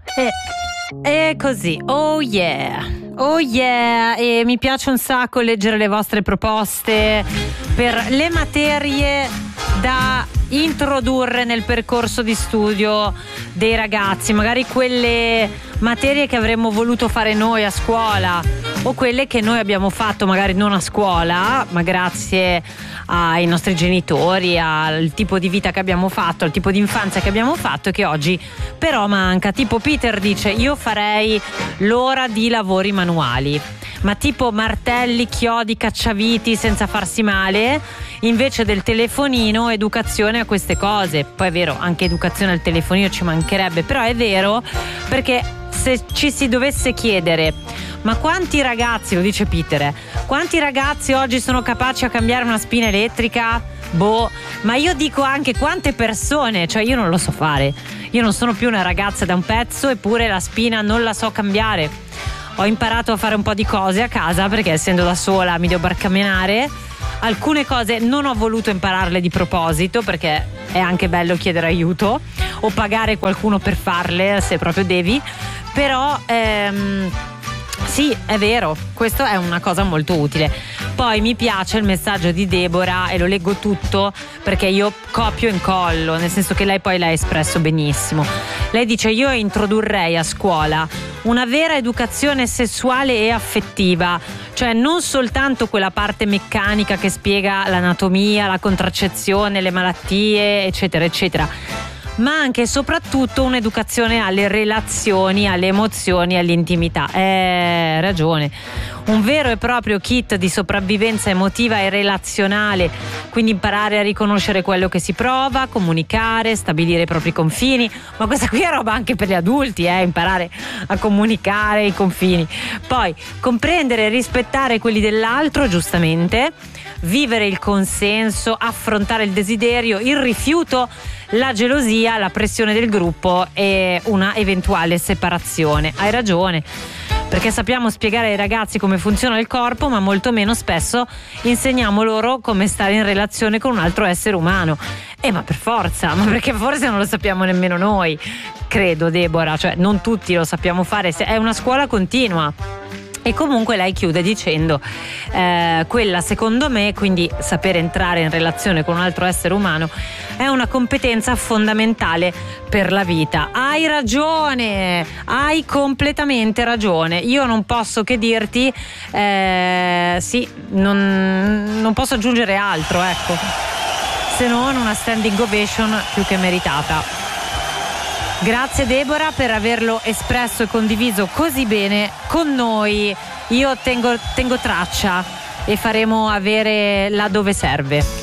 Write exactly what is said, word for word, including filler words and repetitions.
E, e così, oh yeah, oh yeah, e mi piace un sacco leggere le vostre proposte per le materie da introdurre nel percorso di studio dei ragazzi, magari quelle materie che avremmo voluto fare noi a scuola o quelle che noi abbiamo fatto magari non a scuola, ma grazie ai nostri genitori, al tipo di vita che abbiamo fatto, al tipo di infanzia che abbiamo fatto e che oggi però manca. Tipo Peter dice: io farei l'ora di lavori manuali, ma tipo martelli, chiodi, cacciaviti senza farsi male, invece del telefonino, educazione a queste cose. Poi è vero, anche educazione al telefonino ci mancherebbe, però è vero, perché se ci si dovesse chiedere ma quanti ragazzi, lo dice Peter, eh, quanti ragazzi oggi sono capaci a cambiare una spina elettrica? Boh, ma io dico anche quante persone, cioè io non lo so fare, io non sono più una ragazza da un pezzo, eppure la spina non la so cambiare. Ho imparato a fare un po' di cose a casa perché essendo da sola mi devo barcamenare. Alcune cose non ho voluto impararle di proposito perché è anche bello chiedere aiuto o pagare qualcuno per farle se proprio devi, però ehm, sì, è vero, questo è una cosa molto utile. Poi mi piace il messaggio di Deborah e lo leggo tutto perché io copio e incollo, nel senso che lei poi l'ha espresso benissimo. Lei dice: io introdurrei a scuola una vera educazione sessuale e affettiva, cioè non soltanto quella parte meccanica che spiega l'anatomia, la contraccezione, le malattie, eccetera, eccetera, ma anche e soprattutto un'educazione alle relazioni, alle emozioni, all'intimità. Eh, ragione. Un vero e proprio kit di sopravvivenza emotiva e relazionale, quindi imparare a riconoscere quello che si prova, comunicare, stabilire i propri confini, ma questa qui è roba anche per gli adulti, eh, imparare a comunicare i confini. Poi comprendere e rispettare quelli dell'altro, giustamente, vivere il consenso, affrontare il desiderio, il rifiuto, la gelosia, la pressione del gruppo e una eventuale separazione. Hai ragione, perché sappiamo spiegare ai ragazzi come funziona il corpo, ma molto meno spesso insegniamo loro come stare in relazione con un altro essere umano. Eh, ma per forza, ma perché forse non lo sappiamo nemmeno noi, credo, Deborah, cioè non tutti lo sappiamo fare, è una scuola continua. E comunque lei chiude dicendo eh, quella secondo me, quindi sapere entrare in relazione con un altro essere umano, è una competenza fondamentale per la vita. Hai ragione, hai completamente ragione. Io non posso che dirti eh, sì, non, non posso aggiungere altro, ecco, se non una standing ovation più che meritata. Grazie Deborah per averlo espresso e condiviso così bene con noi. Io tengo, tengo traccia e faremo avere là dove serve.